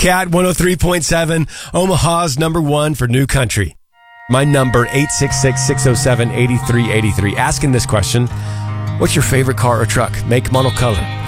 Cat 103.7, Omaha's number one for new country. My number, 866-607-8383. Asking this question, what's your favorite car or truck? Make, model, color?